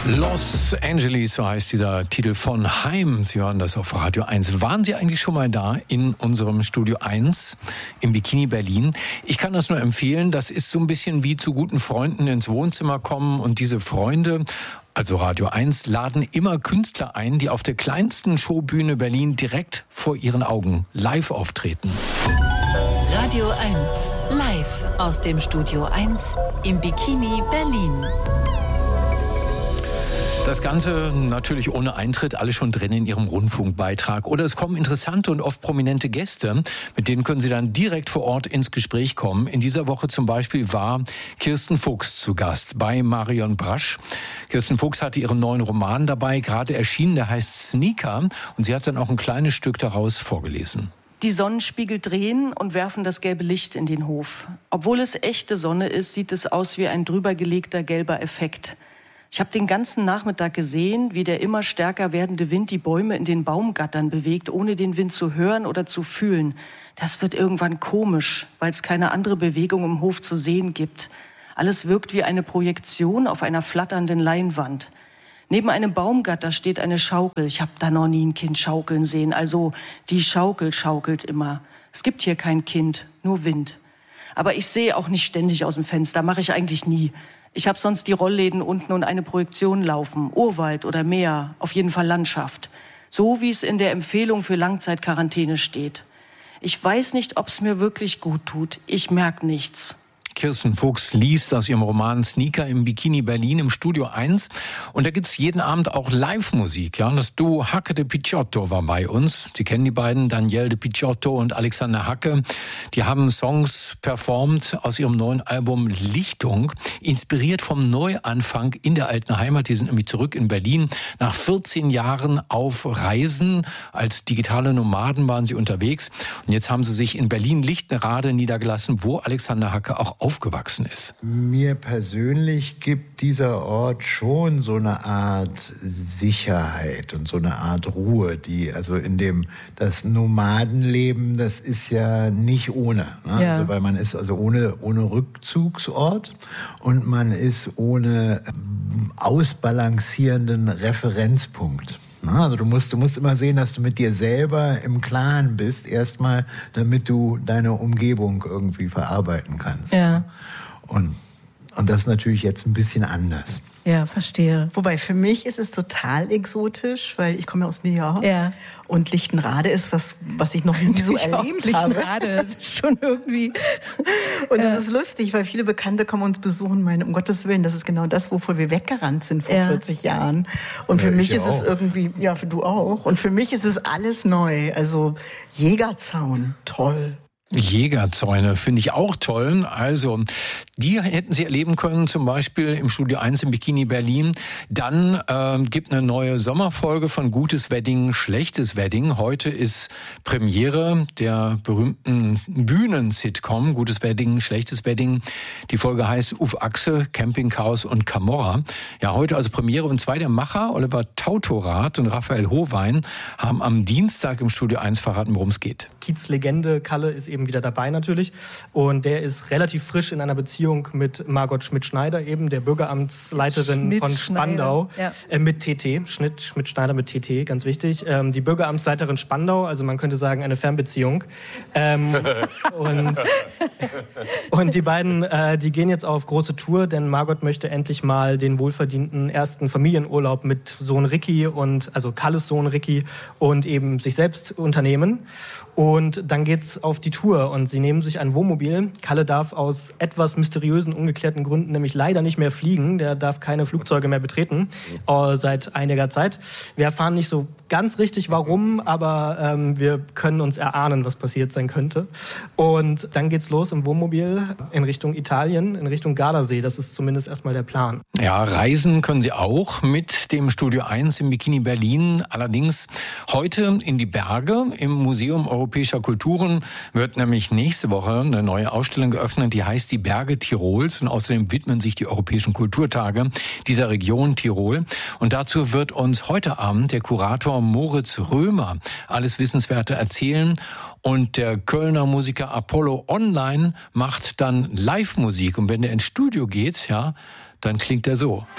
Los Angeles, so heißt dieser Titel von Haim. Sie hören das auf Radio 1. Waren Sie eigentlich schon mal da in unserem Studio 1 im Bikini Berlin? Ich kann das nur empfehlen. Das ist so ein bisschen wie zu guten Freunden ins Wohnzimmer kommen und diese Freunde, also Radio 1, laden immer Künstler ein, die auf der kleinsten Showbühne Berlin direkt vor ihren Augen live auftreten. Radio 1, live aus dem Studio 1 im Bikini Berlin. Das Ganze natürlich ohne Eintritt, alle schon drin in Ihrem Rundfunkbeitrag. Oder es kommen interessante und oft prominente Gäste, mit denen können Sie dann direkt vor Ort ins Gespräch kommen. In dieser Woche zum Beispiel war Kirsten Fuchs zu Gast bei Marion Brasch. Kirsten Fuchs hatte ihren neuen Roman dabei, gerade erschienen, der heißt Sneaker. Und sie hat dann auch ein kleines Stück daraus vorgelesen. Die Sonnenspiegel drehen und werfen das gelbe Licht in den Hof. Obwohl es echte Sonne ist, sieht es aus wie ein drübergelegter gelber Effekt. Ich habe den ganzen Nachmittag gesehen, wie der immer stärker werdende Wind die Bäume in den Baumgattern bewegt, ohne den Wind zu hören oder zu fühlen. Das wird irgendwann komisch, weil es keine andere Bewegung im Hof zu sehen gibt. Alles wirkt wie eine Projektion auf einer flatternden Leinwand. Neben einem Baumgatter steht eine Schaukel. Ich habe da noch nie ein Kind schaukeln sehen. Also die Schaukel schaukelt immer. Es gibt hier kein Kind, nur Wind. Aber ich sehe auch nicht ständig aus dem Fenster, mache ich eigentlich nie. Ich habe sonst die Rollläden unten und eine Projektion laufen. Urwald oder Meer, auf jeden Fall Landschaft. So wie es in der Empfehlung für Langzeitquarantäne steht. Ich weiß nicht, ob es mir wirklich gut tut. Ich merke nichts. Kirsten Fuchs liest aus ihrem Roman Sneaker im Bikini Berlin im Studio 1. Und da gibt's jeden Abend auch Live-Musik. Ja, das Duo Hacke de Picciotto war bei uns. Sie kennen die beiden, Danielle de Picciotto und Alexander Hacke. Die haben Songs performt aus ihrem neuen Album Lichtung, inspiriert vom Neuanfang in der alten Heimat. Die sind nämlich zurück in Berlin. Nach 14 Jahren auf Reisen, als digitale Nomaden waren sie unterwegs. Und jetzt haben sie sich in Berlin-Lichtenrade niedergelassen, wo Alexander Hacke auch aufgewachsen ist. Mir persönlich gibt dieser Ort schon so eine Art Sicherheit und so eine Art Ruhe, die also das Nomadenleben, das ist ja nicht ohne, ne? Ja. Also, weil man ist also ohne Rückzugsort und man ist ohne ausbalancierenden Referenzpunkt. Also du musst immer sehen, dass du mit dir selber im Klaren bist, erstmal, damit du deine Umgebung irgendwie verarbeiten kannst. Ja. Und das ist natürlich jetzt ein bisschen anders. Ja, verstehe. Wobei für mich ist es total exotisch, weil ich komme aus New York. Ja. Und Lichtenrade ist was ich noch nie so erlebt habe. Lichtenrade, das ist schon irgendwie. Und es ist lustig, weil viele Bekannte kommen uns besuchen und meinen, um Gottes Willen, das ist genau das, wovor wir weggerannt sind vor 40 Jahren. Und für mich ist es irgendwie, ja, für du auch. Und für mich ist es alles neu. Also Jägerzaun, toll. Jägerzäune finde ich auch toll. Also, die hätten Sie erleben können, zum Beispiel im Studio 1 im Bikini Berlin. Dann gibt eine neue Sommerfolge von Gutes Wedding, Schlechtes Wedding. Heute ist Premiere der berühmten Bühnen-Sitcom Gutes Wedding, Schlechtes Wedding. Die Folge heißt Uf Achse, Campingchaos und Camorra. Ja, heute also Premiere. Und zwei der Macher, Oliver Tautorath und Raphael Hohwein, haben am Dienstag im Studio 1 verraten, worum es geht. Kiez-Legende Kalle ist eben wieder dabei natürlich. Und der ist relativ frisch in einer Beziehung mit Margot Schmidt-Schneider, eben der Bürgeramtsleiterin von Spandau. Ja. Mit TT, Schmidt-Schneider mit TT, ganz wichtig. Die Bürgeramtsleiterin Spandau, also man könnte sagen eine Fernbeziehung. Und die beiden, die gehen jetzt auf große Tour, denn Margot möchte endlich mal den wohlverdienten ersten Familienurlaub mit Sohn Ricky also Kalles Sohn Ricky und eben sich selbst unternehmen. Und dann geht's auf die Tour und sie nehmen sich ein Wohnmobil. Kalle darf aus etwas mysteriösen, ungeklärten Gründen nämlich leider nicht mehr fliegen. Der darf keine Flugzeuge mehr betreten seit einiger Zeit. Wir erfahren nicht so ganz richtig, warum, aber wir können uns erahnen, was passiert sein könnte. Und dann geht's los im Wohnmobil in Richtung Italien, in Richtung Gardasee. Das ist zumindest erstmal der Plan. Ja, reisen können Sie auch mit dem Studio 1 im Bikini Berlin. Allerdings heute in die Berge. Im Museum Europäischer Kulturen wird nämlich nächste Woche eine neue Ausstellung geöffnet, die heißt Die Berge Tirols. Und außerdem widmen sich die Europäischen Kulturtage dieser Region Tirol. Und dazu wird uns heute Abend der Kurator Moritz Römer alles Wissenswerte erzählen. Und der Kölner Musiker Apollo Online macht dann Live-Musik. Und wenn der ins Studio geht, ja, dann klingt er so.